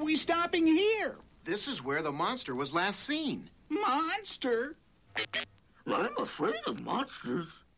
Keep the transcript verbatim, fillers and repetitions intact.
we stopping here? This is where the monster was last seen. Monster? I'm afraid of monsters.